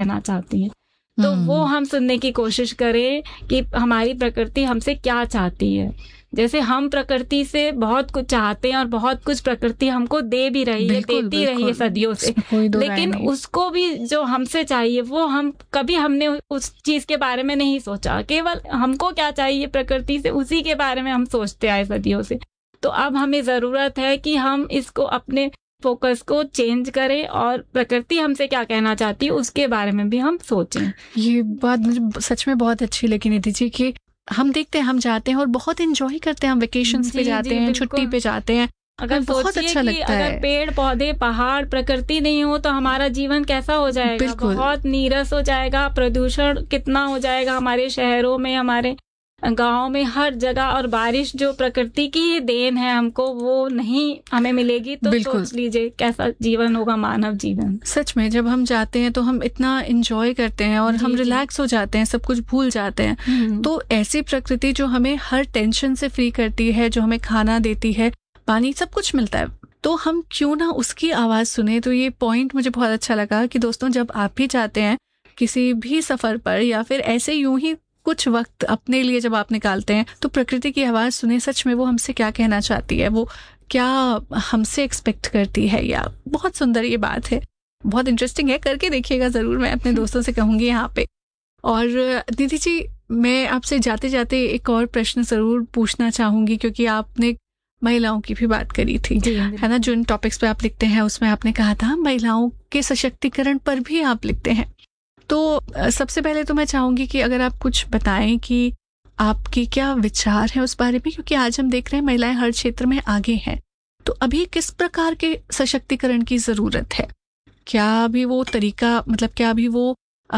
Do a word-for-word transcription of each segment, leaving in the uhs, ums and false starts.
कहना चाहती हैं। तो वो हम सुनने की कोशिश करें कि हमारी प्रकृति हमसे क्या चाहती है। जैसे हम प्रकृति से बहुत कुछ चाहते हैं और बहुत कुछ प्रकृति हमको दे भी रही है, देती रही है सदियों से, लेकिन उसको भी जो हमसे चाहिए वो हम कभी हमने उस चीज के बारे में नहीं सोचा। केवल हमको क्या चाहिए प्रकृति से, उसी के बारे में हम सोचते आए सदियों से। तो अब हमें जरूरत है कि हम इसको अपने फोकस को चेंज करें और प्रकृति हमसे क्या कहना चाहती है उसके बारे में भी हम सोचें। ये बात मुझे सच में बहुत अच्छी लगी निधि जी कि हम देखते हैं, हम जाते हैं और बहुत एंजॉय करते हैं, हम वेकेशंस पे जाते हैं, छुट्टी पे जाते हैं, अगर बहुत अच्छा लगता है। अगर पेड़ पौधे पहाड़ प्रकृति नहीं हो तो हमारा जीवन कैसा हो जाएगा, बहुत नीरस हो जाएगा, प्रदूषण कितना हो जाएगा हमारे शहरों में, हमारे गांव में, हर जगह। और बारिश जो प्रकृति की देन है हमको, वो नहीं हमें मिलेगी तो सोच लीजिए कैसा जीवन होगा मानव जीवन। सच में जब हम जाते हैं तो हम इतना एंजॉय करते हैं और हम रिलैक्स हो जाते हैं, सब कुछ भूल जाते हैं। तो ऐसी प्रकृति जो हमें हर टेंशन से फ्री करती है, जो हमें खाना देती है, पानी, सब कुछ मिलता है, तो हम क्यों ना उसकी आवाज सुने। तो ये पॉइंट मुझे बहुत अच्छा लगा कि दोस्तों जब आप भी जाते हैं किसी भी सफर पर या फिर ऐसे यूं ही कुछ वक्त अपने लिए जब आप निकालते हैं तो प्रकृति की आवाज सुने, सच में वो हमसे क्या कहना चाहती है, वो क्या हमसे एक्सपेक्ट करती है। या बहुत सुंदर ये बात है, बहुत इंटरेस्टिंग है, करके देखिएगा जरूर, मैं अपने दोस्तों से कहूंगी यहाँ पे। और दीदी जी मैं आपसे जाते जाते एक और प्रश्न जरूर पूछना चाहूंगी, क्योंकि आपने महिलाओं की भी बात करी थी, है ना, जो इन टॉपिक्स पे आप लिखते हैं उसमें आपने कहा था महिलाओं के सशक्तिकरण पर भी आप लिखते हैं। तो सबसे पहले तो मैं चाहूंगी कि अगर आप कुछ बताएं कि आपकी क्या विचार है उस बारे में, क्योंकि आज हम देख रहे हैं महिलाएं हर क्षेत्र में आगे हैं। तो अभी किस प्रकार के सशक्तिकरण की जरूरत है? क्या अभी वो तरीका, मतलब क्या अभी वो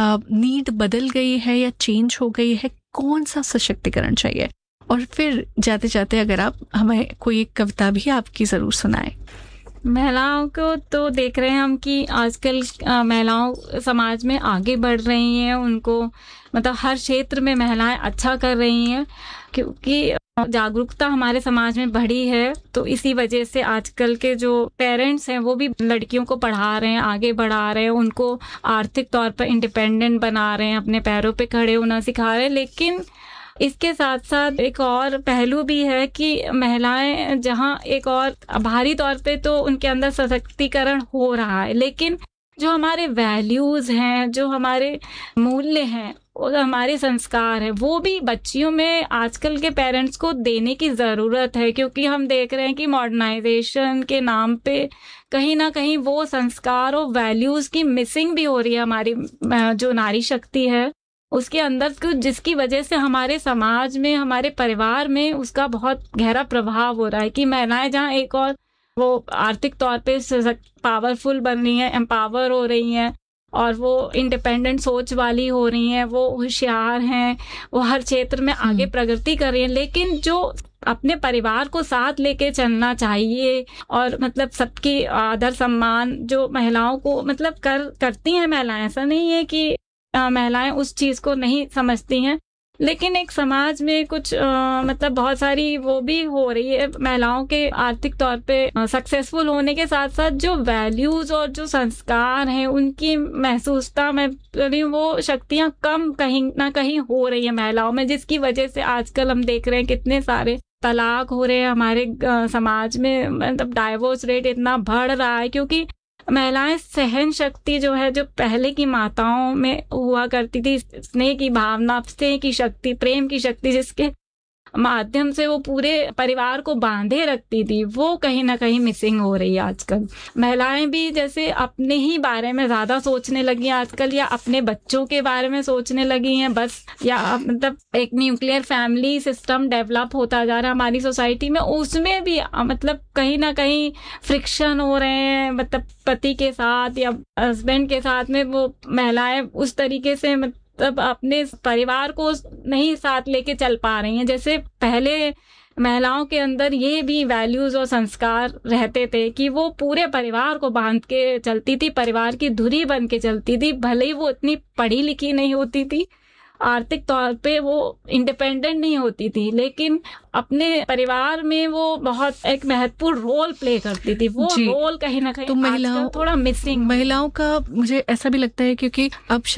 नीड बदल गई है या चेंज हो गई है? कौन सा सशक्तिकरण चाहिए? और फिर जाते जाते अगर आप हमें कोई एक कविता भी आपकी जरूर सुनाएं। महिलाओं को तो देख रहे हैं हम कि आजकल महिलाओं समाज में आगे बढ़ रही हैं, उनको मतलब हर क्षेत्र में महिलाएं अच्छा कर रही हैं, क्योंकि जागरूकता हमारे समाज में बढ़ी है। तो इसी वजह से आजकल के जो पेरेंट्स हैं वो भी लड़कियों को पढ़ा रहे हैं, आगे बढ़ा रहे हैं, उनको आर्थिक तौर पर इंडिपेंडेंट बना रहे हैं, अपने पैरों पे खड़े होना सिखा रहे हैं। लेकिन इसके साथ साथ एक और पहलू भी है कि महिलाएं जहां एक और बाहरी तौर पे तो उनके अंदर सशक्तिकरण हो रहा है, लेकिन जो हमारे वैल्यूज हैं, जो हमारे मूल्य हैं और हमारे संस्कार हैं, वो भी बच्चियों में आजकल के पेरेंट्स को देने की ज़रूरत है। क्योंकि हम देख रहे हैं कि मॉडर्नाइजेशन के नाम पे कहीं ना कहीं वो संस्कार और वैल्यूज की मिसिंग भी हो रही है हमारी जो नारी शक्ति है उसके अंदर, जिसकी वजह से हमारे समाज में, हमारे परिवार में उसका बहुत गहरा प्रभाव हो रहा है कि महिलाएं जहाँ एक और वो आर्थिक तौर पे पावरफुल बन रही हैं, एम्पावर हो रही हैं और वो इंडिपेंडेंट सोच वाली हो रही हैं, वो होशियार हैं, वो हर क्षेत्र में आगे प्रगति कर रही हैं, लेकिन जो अपने परिवार को साथ लेके चलना चाहिए और मतलब सबकी आदर सम्मान जो महिलाओं को मतलब कर करती हैं महिलाएं, ऐसा नहीं है कि महिलाएं उस चीज को नहीं समझती हैं, लेकिन एक समाज में कुछ आ, मतलब बहुत सारी वो भी हो रही है। महिलाओं के आर्थिक तौर पे सक्सेसफुल होने के साथ साथ जो वैल्यूज और जो संस्कार हैं उनकी महसूसता में वो शक्तियां कम कहीं ना कहीं हो रही है महिलाओं में, जिसकी वजह से आजकल हम देख रहे हैं कितने सारे तलाक हो रहे हैं हमारे आ, समाज में, मतलब डाइवोर्स रेट इतना बढ़ रहा है क्योंकि महिलाएं सहन शक्ति जो है, जो पहले की माताओं में हुआ करती थी, स्नेह की भावना, स्नेह की शक्ति, प्रेम की शक्ति, जिसके माध्यम से वो पूरे परिवार को बांधे रखती थी, वो कहीं ना कहीं मिसिंग हो रही है आजकल। महिलाएं भी जैसे अपने ही बारे में ज्यादा सोचने लगी हैं आजकल, या अपने बच्चों के बारे में सोचने लगी हैं बस, या मतलब एक न्यूक्लियर फैमिली सिस्टम डेवलप होता जा रहा है हमारी सोसाइटी में, उसमें भी मतलब कहीं ना कहीं फ्रिक्शन हो रहे हैं, मतलब पति के साथ या हस्बैंड के साथ में वो महिलाएं उस तरीके से तब अपने परिवार को नहीं साथ लेके चल पा रही हैं जैसे पहले महिलाओं के अंदर ये भी वैल्यूज और संस्कार रहते थे कि वो पूरे परिवार को बांध के चलती थी, परिवार की धुरी बन के चलती थी, भले ही वो इतनी पढ़ी लिखी नहीं होती थी, आर्थिक तौर पे वो इंडिपेंडेंट नहीं होती थी, लेकिन अपने परिवार में वो बहुत एक महत्वपूर्ण रोल प्ले करती थी। वो रोल कहीं ना कहीं तो महिलाओं थोड़ा मिसिंग महिलाओं का मुझे ऐसा भी लगता है, क्योंकि अब